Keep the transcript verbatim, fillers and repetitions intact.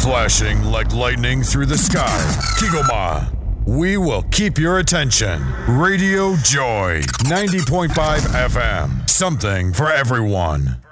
Flashing like lightning through the sky. Kigoma. We will keep your attention. Radio Joy. ninety point five F M. Something for everyone.